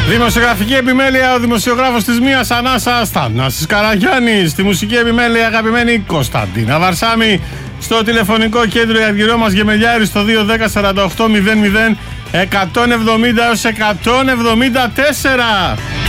Δημοσιογραφική επιμέλεια, ο δημοσιογράφος της Μίας Ανάσας Θανάσης Καραγιάννης. Στη μουσική επιμέλεια, αγαπημένη Κωνσταντίνα Βαρσάμη. Στο τηλεφωνικό κέντρο, η Αργυρό μας Γεμελιάρη στο 210 48 00 170 έως 174.